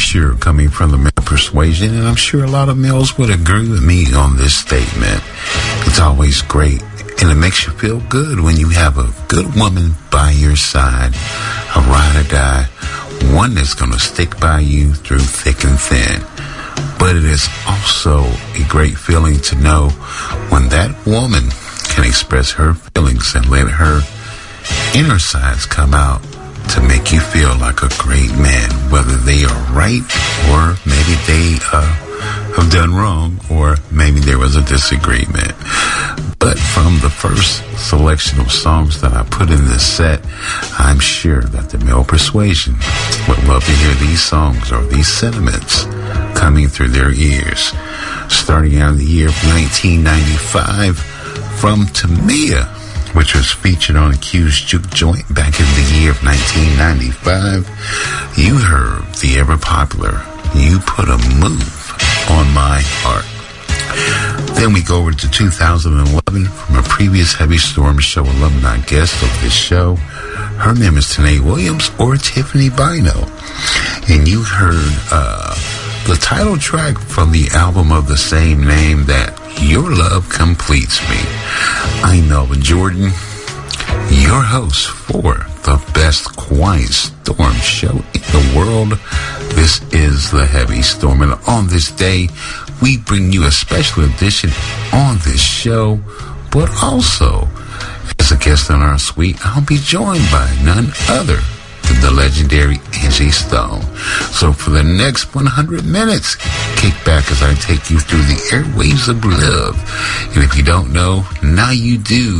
sure coming from the male persuasion, and I'm sure a lot of males would agree with me on this statement. It's always great, and it makes you feel good when you have a good woman by your side, a ride or die, one that's going to stick by you through thick and thin. But it is also a great feeling to know when that woman can express her feelings and let her inner sides come out to make you feel like a great man, whether they are right or maybe they have done wrong, or maybe there was a disagreement. But from the first selection of songs that I put in this set, I'm sure that the male persuasion would love to hear these songs or these sentiments coming through their ears. Starting out in the year of 1995 from Tamia, which was featured on Q's Juke Joint back in the year of 1995. You heard the ever-popular You Put a Move on My Heart. Then we go over to 2011 from a previous Heavy Storm Show alumni guest of this show. Her name is Tanae Williams, or Tiffany Bino. And you heard the title track from the album of the same name, that Your Love Completes Me. I'm Melvin Jordan, your host for the best Quiet Storm show in the world. This is the Heavy Storm, and on this day, we bring you a special edition on this show, but also, as a guest on our suite, I'll be joined by none other than the legendary Angie Stone. So for the next 100 minutes, kick back as I take you through the airwaves of love. And if you don't know, now you do.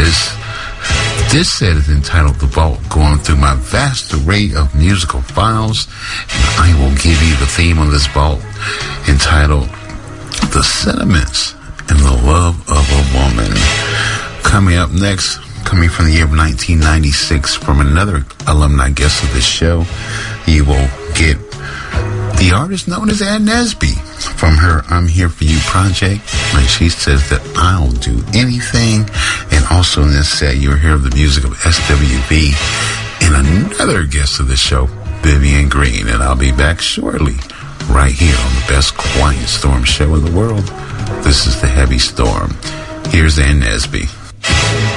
This set is entitled The Vault, going through my vast array of musical files, and I will give you the theme on this vault entitled The Sentiments and the Love of a Woman. Coming up next, coming from the year of 1996 from another alumni guest of this show, you will get the artist known as Ann Nesby from her I'm Here For You project, and she says that I'll do anything. And also in this set, you'll hear the music of SWV and another guest of the show, Vivian Green. And I'll be back shortly right here on the best Quiet Storm show in the world. This is the Heavy Storm. Here's Ann Nesby.